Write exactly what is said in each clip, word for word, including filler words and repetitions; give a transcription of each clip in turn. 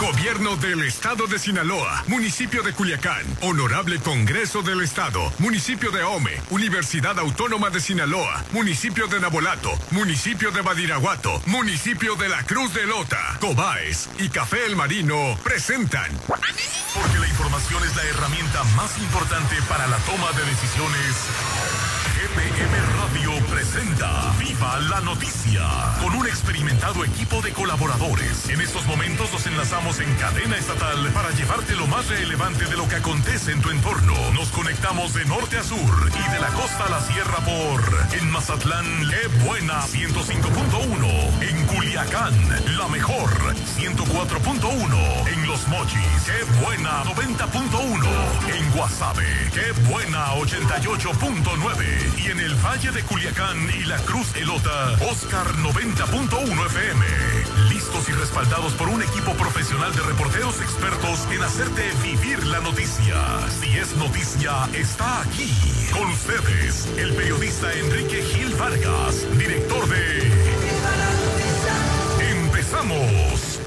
Gobierno del Estado de Sinaloa, Municipio de Culiacán, Honorable Congreso del Estado, Municipio de Ahome, Universidad Autónoma de Sinaloa, Municipio de Nabolato, Municipio de Badiraguato, Municipio de la Cruz de Lota, Cobaes y Café El Marino presentan. Porque la información es la herramienta más importante para la toma de decisiones. G P M Radio presenta Viva la Noticia, con un experimentado equipo de colaboradores. En estos momentos nos enlazamos en cadena estatal para llevarte lo más relevante de lo que acontece en tu entorno. Nos conectamos de norte a sur y de la costa a la sierra por... En Mazatlán, ¡qué buena! ciento cinco punto uno. En Culiacán, la mejor, ciento cuatro punto uno. En Los Mochis, ¡qué buena! noventa punto uno. En Guasave, ¡qué buena! ochenta y ocho punto nueve. Y en el Valle de Culiacán y la Cruz Elota, Oscar noventa punto uno F M. Listos y respaldados por un equipo profesional de reporteros expertos en hacerte vivir la noticia. Si es noticia, está aquí. Con ustedes, el periodista Enrique Gil Vargas, director de... ¡Empezamos!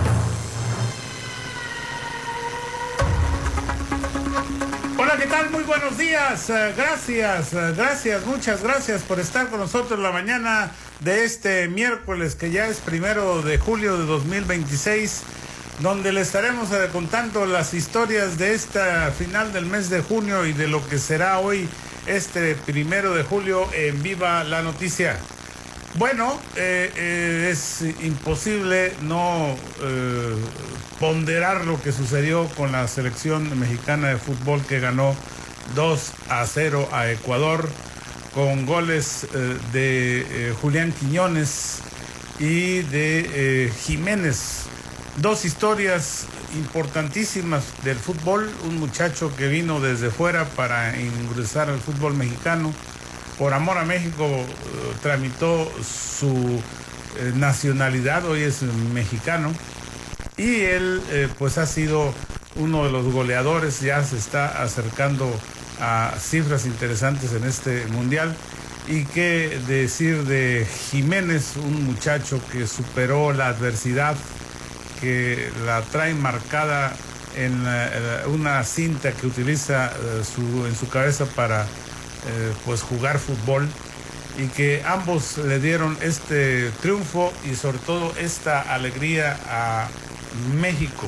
Hola, ¿qué tal? Muy buenos días. Uh, gracias, uh, gracias, muchas gracias por estar con nosotros la mañana de este miércoles, que ya es primero de julio de dos mil veintiséis, donde le estaremos uh, contando las historias de esta final del mes de junio y de lo que será hoy, este primero de julio, en Viva la Noticia. Bueno, eh, eh, es imposible no eh, ponderar lo que sucedió con la selección mexicana de fútbol, que ganó dos a cero a Ecuador, con goles eh, de eh, Julián Quiñones y de eh, Jiménez. Dos historias importantísimas del fútbol. Un muchacho que vino desde fuera para ingresar al fútbol mexicano. Por amor a México eh, tramitó su eh, nacionalidad, hoy es mexicano, y él eh, pues ha sido uno de los goleadores, ya se está acercando a cifras interesantes en este mundial. Y qué decir de Jiménez, un muchacho que superó la adversidad, que la trae marcada en eh, una cinta que utiliza eh, su, en su cabeza para Eh, pues jugar fútbol, y que ambos le dieron este triunfo y sobre todo esta alegría a México.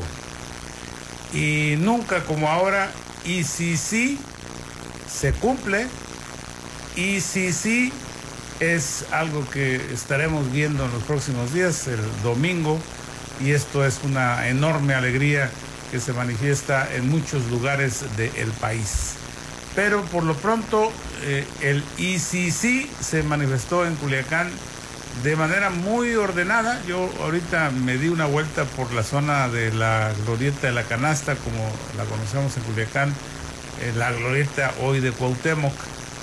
Y nunca como ahora, y si sí se cumple, y si sí es algo que estaremos viendo en los próximos días, el domingo, y esto es una enorme alegría que se manifiesta en muchos lugares del país. Pero por lo pronto eh, el I C C se manifestó en Culiacán de manera muy ordenada. Yo ahorita me di una vuelta por la zona de la Glorieta de la Canasta, como la conocemos en Culiacán, eh, la Glorieta hoy de Cuauhtémoc,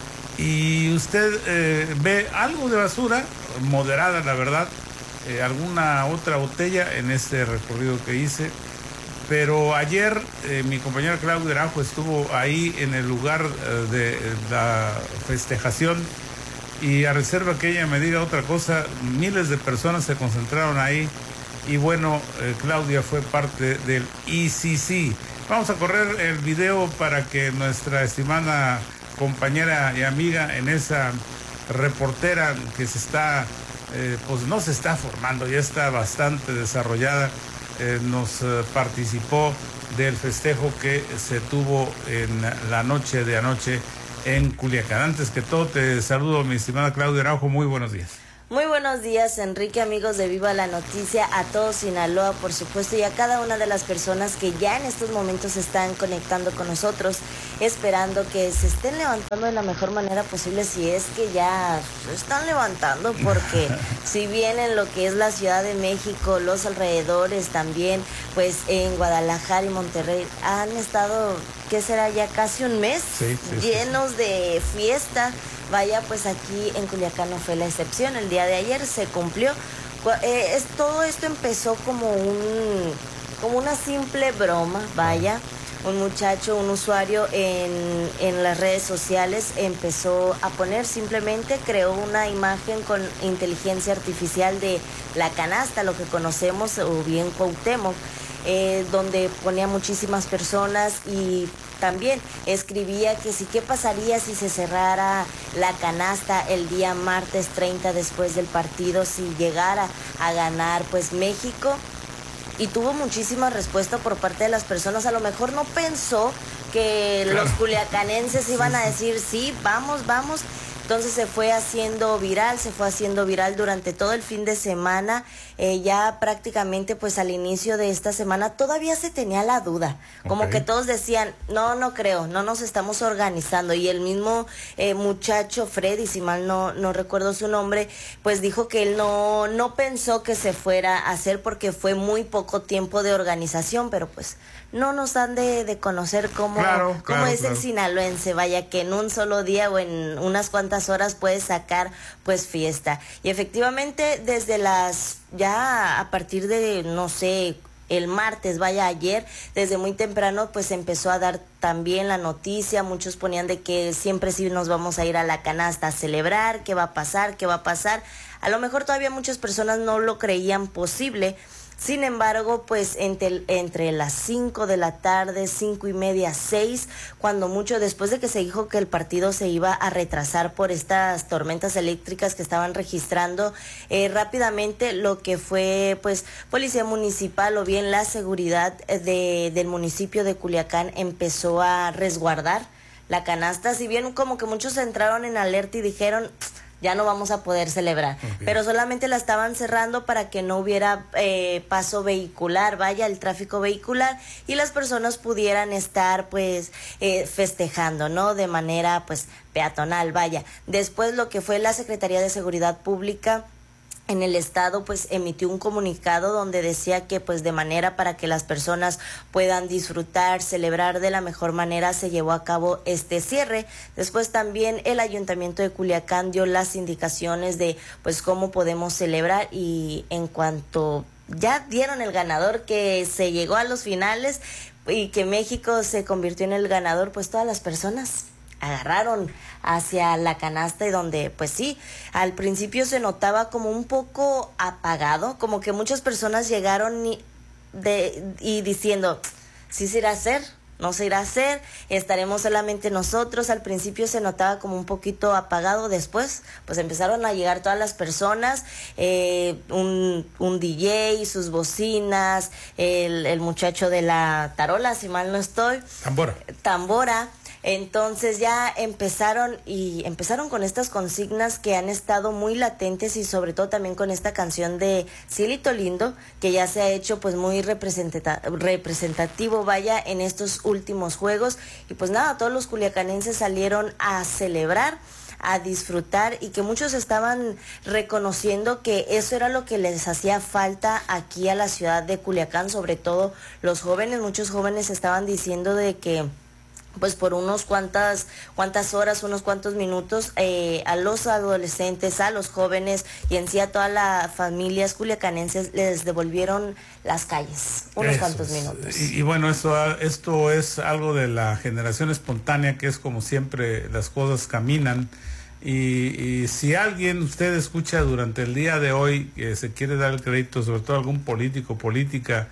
y usted eh, ve algo de basura, moderada la verdad, eh, alguna otra botella en este recorrido que hice. Pero ayer eh, mi compañera Claudia Araujo estuvo ahí en el lugar eh, de la festejación, y a reserva que ella me diga otra cosa, miles de personas se concentraron ahí, y bueno, eh, Claudia fue parte del I C C. Vamos a correr el video para que nuestra estimada compañera y amiga en esa reportera que se está, eh, pues no se está formando, ya está bastante desarrollada, Eh, nos eh, participó del festejo que se tuvo en la noche de anoche en Culiacán. Antes que todo, te saludo, mi estimada Claudia Araujo, muy buenos días. Muy buenos días, Enrique, amigos de Viva la Noticia, a todo Sinaloa, por supuesto, y a cada una de las personas que ya en estos momentos están conectando con nosotros, esperando que se estén levantando de la mejor manera posible, si es que ya se están levantando, porque si bien en lo que es la Ciudad de México, los alrededores también, pues en Guadalajara y Monterrey han estado, ¿qué será? Ya casi un mes, sí, sí, llenos sí. de fiesta. Vaya, pues aquí en Culiacán no fue la excepción. El día de ayer se cumplió. Eh, es, todo esto empezó como un como una simple broma, vaya. Un muchacho, un usuario en, en las redes sociales empezó a poner, simplemente creó una imagen con inteligencia artificial de la canasta, lo que conocemos, o bien Cuauhtémoc, eh, donde ponía muchísimas personas y también escribía que sí, qué pasaría si se cerrara la canasta el día martes treinta después del partido, si llegara a ganar pues México. Y tuvo muchísima respuesta por parte de las personas. A lo mejor no pensó que claro, los culiacanenses iban a decir sí, vamos, vamos. Entonces se fue haciendo viral, se fue haciendo viral durante todo el fin de semana. Eh, ya prácticamente pues al inicio de esta semana todavía se tenía la duda. Como okay. que todos decían, no, no creo, no nos estamos organizando. Y el mismo eh, muchacho, Freddy, si mal no, no recuerdo su nombre, pues dijo que él no, no pensó que se fuera a hacer porque fue muy poco tiempo de organización, pero pues no nos han de, de conocer cómo, claro, cómo claro, es claro. el sinaloense, vaya que en un solo día o en unas cuantas horas puede sacar pues fiesta. Y efectivamente desde las, ya a partir de, no sé, el martes, vaya ayer, desde muy temprano pues empezó a dar también la noticia, muchos ponían de que siempre sí nos vamos a ir a la canasta a celebrar, qué va a pasar, qué va a pasar. A lo mejor todavía muchas personas no lo creían posible. Sin embargo, pues entre, entre las cinco de la tarde, cinco y media, seis, cuando mucho después de que se dijo que el partido se iba a retrasar por estas tormentas eléctricas que estaban registrando, eh, rápidamente lo que fue pues policía municipal o bien la seguridad de, del municipio de Culiacán empezó a resguardar la canasta, si bien como que muchos entraron en alerta y dijeron ya no vamos a poder celebrar, okay. pero solamente la estaban cerrando para que no hubiera eh, paso vehicular, vaya, el tráfico vehicular, y las personas pudieran estar pues eh, festejando, ¿no? De manera pues peatonal, vaya. Después lo que fue la Secretaría de Seguridad Pública en el estado pues emitió un comunicado donde decía que pues de manera para que las personas puedan disfrutar, celebrar de la mejor manera, se llevó a cabo este cierre. Después también el Ayuntamiento de Culiacán dio las indicaciones de pues cómo podemos celebrar, y en cuanto ya dieron el ganador, que se llegó a los finales y que México se convirtió en el ganador, pues todas las personas agarraron hacia la canasta, y donde pues sí, al principio se notaba como un poco apagado, como que muchas personas llegaron y, de, y diciendo, ¿sí se irá a hacer? ¿No se irá a hacer? ¿Estaremos solamente nosotros? Al principio se notaba como un poquito apagado, después pues empezaron a llegar todas las personas, eh, un, un D J, sus bocinas, el, el muchacho de la tarola, si mal no estoy. Tambora. Tambora. Entonces ya empezaron y empezaron con estas consignas que han estado muy latentes, y sobre todo también con esta canción de Cielito Lindo, que ya se ha hecho pues muy representata- representativo, vaya, en estos últimos juegos. Y pues nada, todos los culiacanenses salieron a celebrar, a disfrutar, y que muchos estaban reconociendo que eso era lo que les hacía falta aquí a la ciudad de Culiacán, sobre todo los jóvenes. Muchos jóvenes estaban diciendo de que pues por unos cuantas cuantas horas, unos cuantos minutos, eh, a los adolescentes, a los jóvenes y en sí a todas las familias culiacanenses les devolvieron las calles, unos Eso cuantos es. minutos. Y, y bueno, esto, esto es algo de la generación espontánea, que es como siempre las cosas caminan. Y, y si alguien usted escucha durante el día de hoy que se quiere dar el crédito, sobre todo algún político, política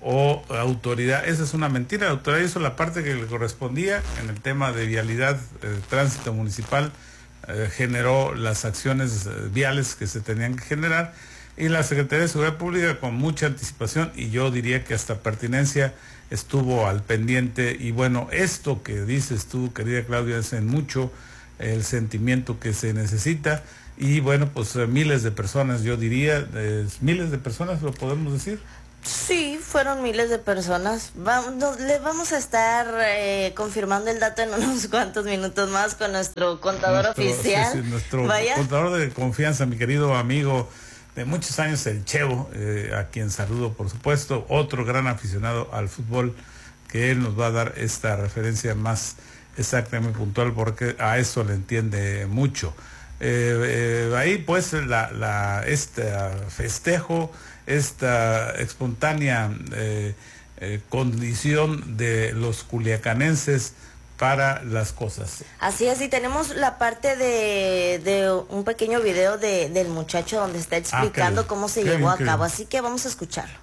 o autoridad, esa es una mentira. La autoridad hizo la parte que le correspondía en el tema de vialidad, eh, tránsito municipal, eh, generó las acciones eh, viales que se tenían que generar, y la Secretaría de Seguridad Pública con mucha anticipación, y yo diría que hasta pertinencia, estuvo al pendiente. Y bueno, esto que dices tú, querida Claudia, es en mucho el sentimiento que se necesita. Y bueno, pues eh, miles de personas, yo diría, eh, miles de personas, lo podemos decir. Sí, fueron miles de personas. Vamos, le vamos a estar eh, confirmando el dato en unos cuantos minutos más con nuestro contador nuestro, oficial. Sí, sí, nuestro Vaya. contador de confianza, mi querido amigo de muchos años, el Chevo, eh, a quien saludo, por supuesto, otro gran aficionado al fútbol, que él nos va a dar esta referencia más exacta y muy puntual, porque a eso le entiende mucho. eh, eh, ahí pues la, la este festejo, esta espontánea eh, eh, condición de los culiacanenses para las cosas. Así es, y tenemos la parte de, de un pequeño video de, del muchacho donde está explicando ah, cómo se llevó a cabo, así que vamos a escucharlo.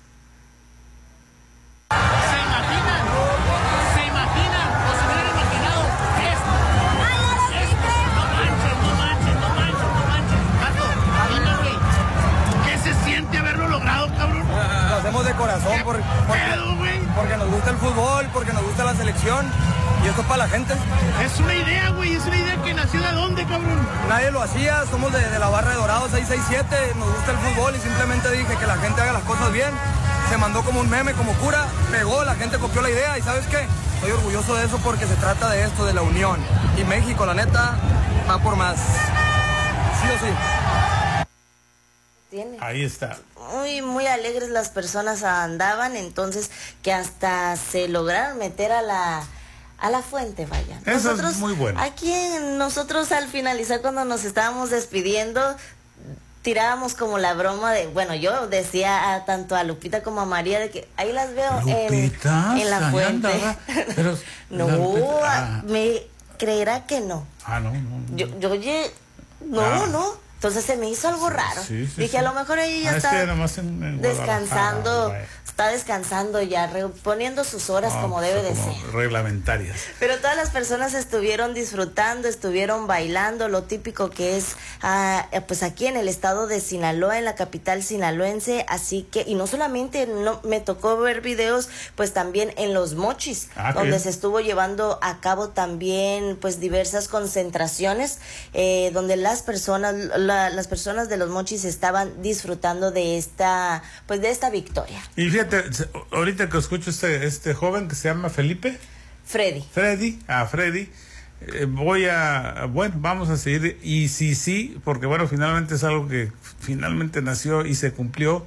¿Se imaginan? ¿Se imaginan? ¿O se hubieran imaginado esto? Esto. No manches, no manches, no manches, no manches. Pato, dime, güey, ¿qué se siente haberlo logrado, cabrón? Lo hacemos de corazón por, porque, pedo, güey? porque nos gusta el fútbol, porque nos gusta la selección. Y esto es para la gente. Es una idea, güey, es una idea que nació de dónde, cabrón. Nadie lo hacía, somos de, de la barra de Dorado seis seis siete, nos gusta el fútbol y simplemente dije que la gente haga las cosas bien. Se mandó como un meme, como cura, pegó, la gente copió la idea y ¿sabes qué? Estoy orgulloso de eso porque se trata de esto, de la unión. Y México, la neta, va por más. Sí o sí. Tiene. Ahí está. Muy, muy alegres las personas andaban, entonces que hasta se lograron meter a la... a la fuente, vaya. Eso nosotros, es muy bueno. Aquí nosotros al finalizar, cuando nos estábamos despidiendo, tirábamos como la broma de, bueno, yo decía a, tanto a Lupita como a María de que ahí las veo Lupita, en, en la fuente. Pero, no, ah. me creerá que no. Ah, no, no. no. Yo, yo oye, no, ah. no. Entonces se me hizo algo raro. Sí, sí, Dije, sí. a lo mejor ella ya ah, está es que en, en descansando, está descansando ya, poniendo sus horas no, como debe de como ser. Reglamentarias. Pero todas las personas estuvieron disfrutando, estuvieron bailando, lo típico que es ah, pues aquí en el estado de Sinaloa, en la capital sinaloense, así que, y no solamente no, me tocó ver videos, pues también en Los Mochis, ah, donde bien. se estuvo llevando a cabo también pues diversas concentraciones, eh, donde las personas, la, las personas de Los Mochis estaban disfrutando de esta, pues de esta victoria. Y fíjate, ahorita que escucho este, este joven que se llama Felipe. Freddy. Freddy, a ah, Freddy. Eh, voy a, bueno, vamos a seguir. Y sí, sí, porque bueno, finalmente es algo que finalmente nació y se cumplió.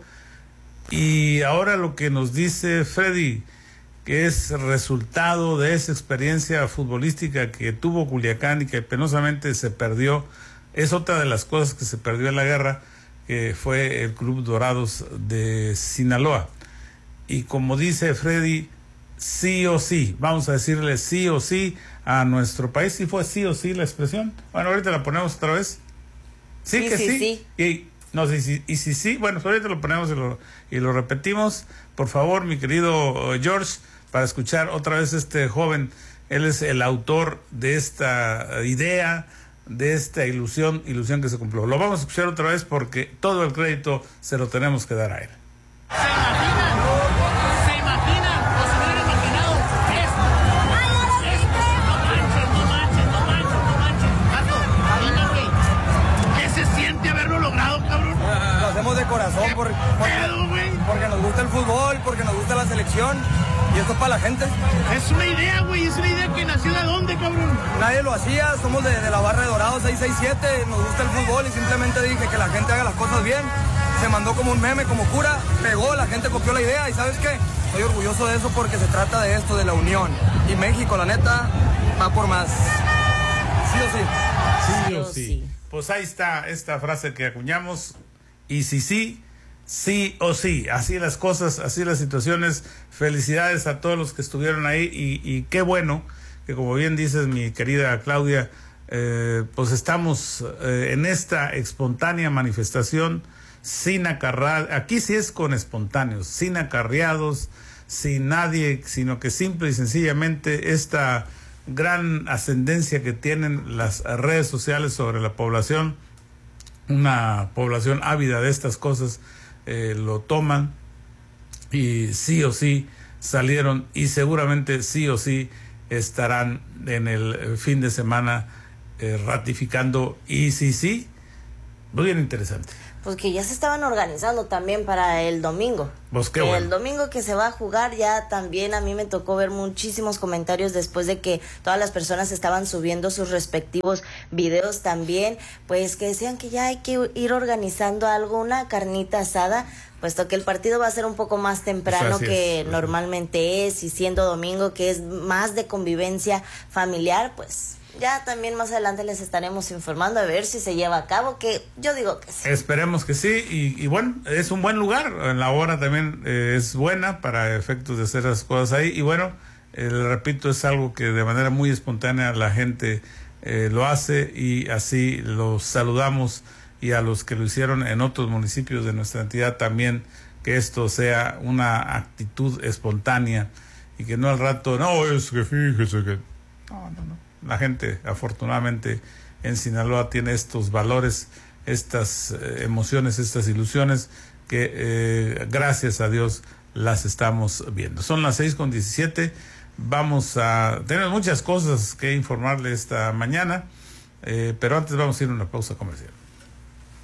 Y ahora lo que nos dice Freddy, que es resultado de esa experiencia futbolística que tuvo Culiacán y que penosamente se perdió, es otra de las cosas que se perdió en la guerra, que fue el Club Dorados de Sinaloa. Y como dice Freddy, sí o sí, vamos a decirle sí o sí a nuestro país. ¿Sí fue sí o sí la expresión? Bueno, ahorita la ponemos otra vez. Sí, sí que sí. sí. sí. Y, no, sí, sí, y sí, sí, bueno, ahorita lo ponemos y lo, y lo repetimos. Por favor, mi querido George, para escuchar otra vez este joven. Él es el autor de esta idea, de esta ilusión, ilusión que se cumplió. Lo vamos a escuchar otra vez porque todo el crédito se lo tenemos que dar a él. ¿Se imaginan? ¿Se imaginan? ¿O se hubieran imaginado esto? Esto. No manches, no manches, no manches, no manches. Pato, dime, güey, ¿qué se siente haberlo logrado, cabrón? Lo hacemos de corazón por, porque, pedo, güey? porque nos gusta el fútbol, porque nos gusta la selección. Y esto es para la gente. Es una idea, güey, es una idea que nació de dónde, cabrón. Nadie lo hacía, somos de, de la barra de Dorado seis seis siete, nos gusta el fútbol y simplemente dije que la gente haga las cosas bien. Se mandó como un meme, como cura, pegó, la gente copió la idea y ¿sabes qué? Estoy orgulloso de eso porque se trata de esto, de la unión. Y México, la neta, va por más. Sí o sí. Sí o sí. Pues ahí está esta frase que acuñamos. Y si sí, sí o sí. Así las cosas, así las situaciones. Felicidades a todos los que estuvieron ahí y, y qué bueno que, como bien dices, mi querida Claudia, eh, pues estamos eh, en esta espontánea manifestación sin acarrear, aquí sí es con espontáneos, sin acarreados, sin nadie, sino que simple y sencillamente esta gran ascendencia que tienen las redes sociales sobre la población, una población ávida de estas cosas, eh, lo toman y sí o sí salieron y seguramente sí o sí estarán en el fin de semana eh, ratificando y sí, sí, muy bien interesante. Pues que ya se estaban organizando también para el domingo. Pues qué el bueno. domingo que se va a jugar ya también a mí me tocó ver muchísimos comentarios después de que todas las personas estaban subiendo sus respectivos videos también, pues que decían que ya hay que ir organizando algo, una carnita asada puesto que el partido va a ser un poco más temprano Así que es. normalmente es, y siendo domingo que es más de convivencia familiar, pues ya también más adelante les estaremos informando a ver si se lleva a cabo, que yo digo que sí. Esperemos que sí, y, y bueno, es un buen lugar, la hora también eh, es buena para efectos de hacer las cosas ahí, y bueno, eh, repito, es algo que de manera muy espontánea la gente eh, lo hace, y así los saludamos, y a los que lo hicieron en otros municipios de nuestra entidad también, que esto sea una actitud espontánea, y que no al rato, no, es que fíjese que... No, no, no. La gente, afortunadamente, en Sinaloa tiene estos valores, estas eh, emociones, estas ilusiones que, eh, gracias a Dios, las estamos viendo. Son las seis con diecisiete. Vamos a tener muchas cosas que informarle esta mañana, eh, pero antes vamos a ir a una pausa comercial.